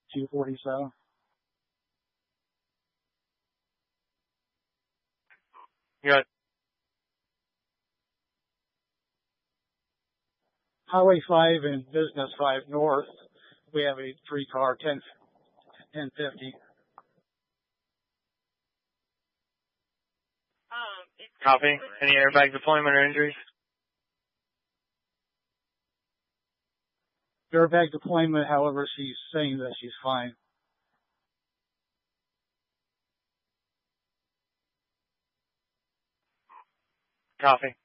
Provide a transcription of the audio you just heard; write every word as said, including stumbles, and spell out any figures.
two forty-seven. Good. Highway five and Business five North, we have a three car, ten, ten fifty. Copy. Any airbag deployment or injuries? Airbag deployment, however, she's saying that she's fine. Copy.